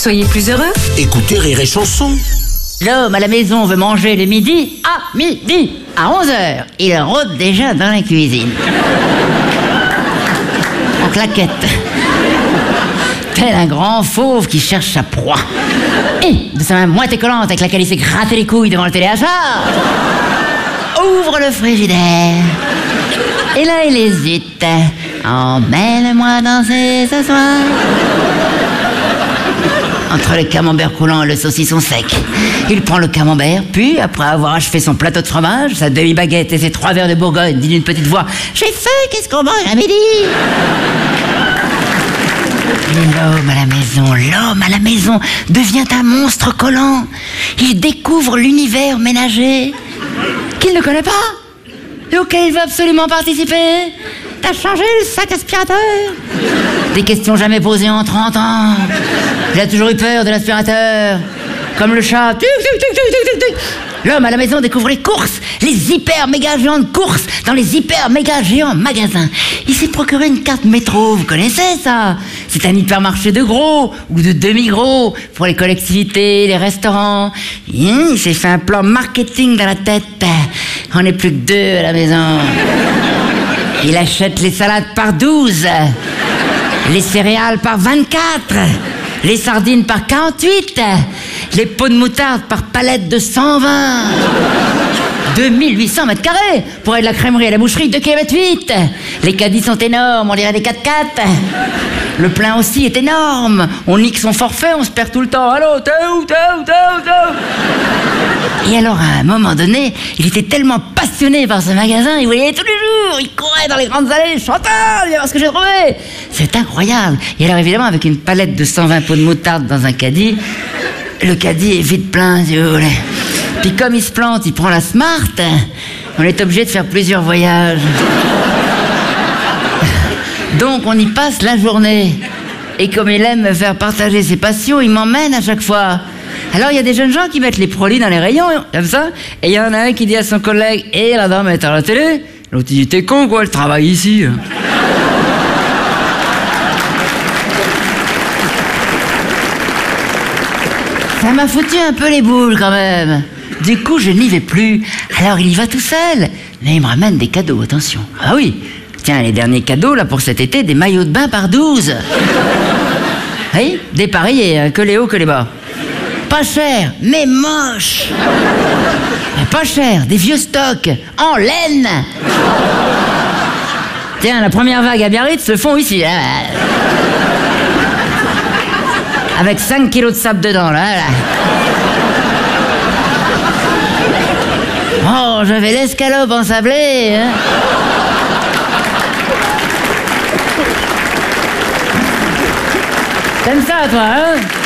soyez plus heureux. Écoutez Rire et Chanson. L'homme à la maison veut manger le midi. À midi, à 11h, il rôde déjà dans la cuisine. En claquette. Tel un grand fauve qui cherche sa proie. Et de sa main moite et collante avec laquelle il s'est gratté les couilles devant le téléachat, ouvre le frigidaire. Et là, il hésite. Emmène-moi danser ce soir. Entre le camembert coulant et le saucisson sec, il prend le camembert, puis, après avoir achevé son plateau de fromage, sa demi-baguette et ses 3 verres de Bourgogne, dit d'une petite voix: « J'ai faim, qu'est-ce qu'on mange à midi ?» Et l'homme à la maison devient un monstre collant. Il découvre l'univers ménager qu'il ne connaît pas et auquel il veut absolument participer. T'as changé le sac aspirateur? Des questions jamais posées en 30 ans. Il a toujours eu peur de l'aspirateur. Comme le chat. L'homme à la maison découvre les courses, les hyper méga géantes courses dans les hyper méga géants magasins. Il s'est procuré une carte métro, vous connaissez ça? C'est un hypermarché de gros ou de demi-gros pour les collectivités, les restaurants. Il s'est fait un plan marketing dans la tête. On n'est plus que 2 à la maison. Il achète les salades par 12, les céréales par 24, les sardines par 48, les pots de moutarde par palette de 120. 2800 mètres carrés pour aller de la crèmerie à la boucherie, 2,8 km. Les caddies sont énormes, on dirait des 4x4. Le plein aussi est énorme. On nique son forfait, on se perd tout le temps. Allô, t'es où? Et alors, à un moment donné, il était tellement passionné par ce magasin, il voulait y aller tous les jours. Il courait dans les grandes allées. Chantal, viens voir ce que j'ai trouvé. C'est incroyable. Et alors, évidemment, avec une palette de 120 pots de moutarde dans un caddie, le caddie est vite plein, si vous voulez. Puis comme il se plante, il prend la Smart. On est obligé de faire plusieurs voyages. Donc on y passe la journée. Et comme il aime me faire partager ses passions, il m'emmène à chaque fois. Alors il y a des jeunes gens qui mettent les produits dans les rayons, comme ça. Et il y en a un qui dit à son collègue: « Et la dame est à la télé ?» L'autre il dit: « T'es con quoi, elle travaille ici. » Ça m'a foutu un peu les boules quand même. Du coup, je n'y vais plus. Alors, il y va tout seul. Mais il me ramène des cadeaux, attention. Ah oui. Tiens, les derniers cadeaux, là, pour cet été, des maillots de bain par 12. Oui, dépareillés, que les hauts, que les bas. Pas cher, mais moche. Mais pas cher, des vieux stocks, en laine. Tiens, la première vague à Biarritz se fond ici. Avec 5 kilos de sable dedans, là. Oh, j'avais l'escalope ensablée, hein. T'aimes ça, toi, hein?